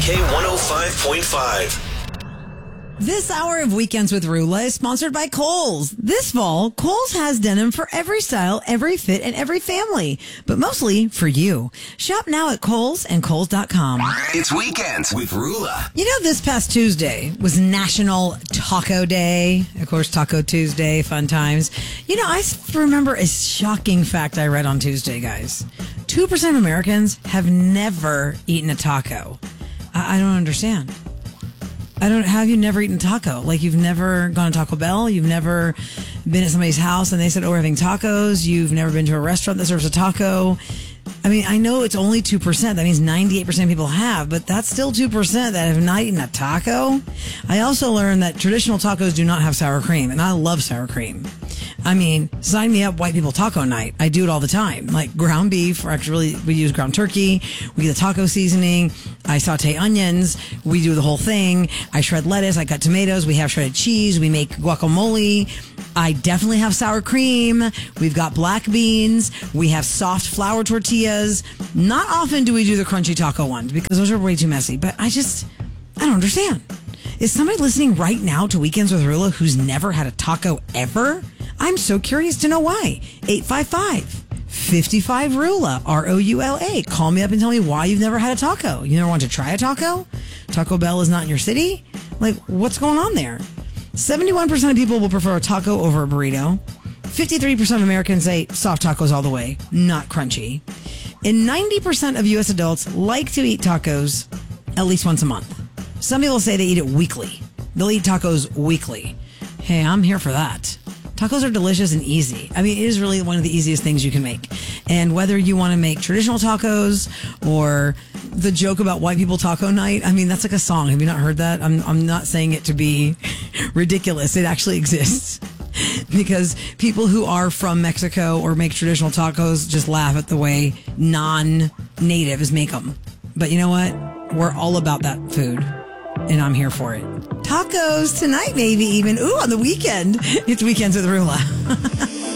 KFTK 105.5. This hour of Weekends with Rula is sponsored by Kohl's. This fall, Kohl's has denim for every style, every fit, and every family, but mostly for you. Shop now at Kohl's and Kohl's.com. It's Weekends with Rula. You know, this past Tuesday was National Taco Day. Of course, Taco Tuesday, fun times. You know, I remember a shocking fact I read on Tuesday, guys. 2% of Americans have never eaten a taco. I don't understand. Have you never eaten a taco? Like, you've never gone to Taco Bell? You've never been at somebody's house and they said, oh, we're having tacos? You've never been to a restaurant that serves a taco? I mean, I know it's only 2%. That means 98% of people have, but that's still 2% that have not eaten a taco. I also learned that traditional tacos do not have sour cream, and I love sour cream. I mean, sign me up, white people taco night. I do it all the time. Like ground beef, or actually we use ground turkey. We get the taco seasoning. I saute onions. We do the whole thing. I shred lettuce. I cut tomatoes. We have shredded cheese. We make guacamole. I definitely have sour cream. We've got black beans. We have soft flour tortillas. Not often do we do the crunchy taco ones because those are way too messy. But I don't understand. Is somebody listening right now to Weekends with Rula who's never had a taco ever? I'm so curious to know why. 855-55-RULA, ROULA. Call me up and tell me why you've never had a taco. You never want to try a taco? Taco Bell is not in your city? Like, what's going on there? 71% of people will prefer a taco over a burrito. 53% of Americans say soft tacos all the way, not crunchy. And 90% of U.S. adults like to eat tacos at least once a month. Some people say they eat it weekly. They'll eat tacos weekly. Hey, I'm here for that. Tacos are delicious and easy. I mean, it is really one of the easiest things you can make. And whether you want to make traditional tacos or the joke about white people taco night, I mean, that's like a song. Have you not heard that? I'm not saying it to be ridiculous. It actually exists. Because people who are from Mexico or make traditional tacos just laugh at the way non-natives make them. But you know what? We're all about that food. And I'm here for it. Tacos tonight, maybe even. Ooh, on the weekend. It's Weekends with Rula.